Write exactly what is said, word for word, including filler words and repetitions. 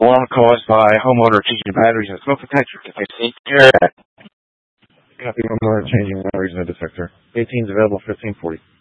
Alarm caused by homeowner changing batteries in a smoke detector. Copy, homeowner changing batteries in a detector. eighteen's available, fifteen forty.